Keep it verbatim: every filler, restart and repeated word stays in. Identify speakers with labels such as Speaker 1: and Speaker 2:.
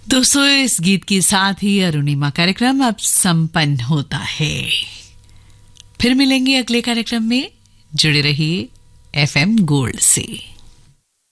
Speaker 1: दोस्तों, इस गीत के साथ ही अरुणिमा कार्यक्रम अब संपन्न होता है। फिर मिलेंगे अगले कार्यक्रम में। जुड़े रहिए एफएम गोल्ड से।